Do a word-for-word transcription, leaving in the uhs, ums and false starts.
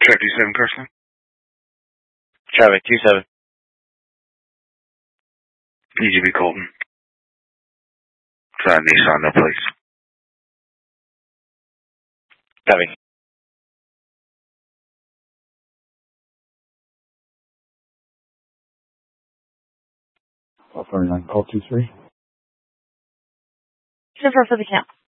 Traffic two seven, Kirsten. Traffic two seven. E G B Colton. Flat Nissan, no place. Copy. twelve thirty-nine, call two three. Super for the camp.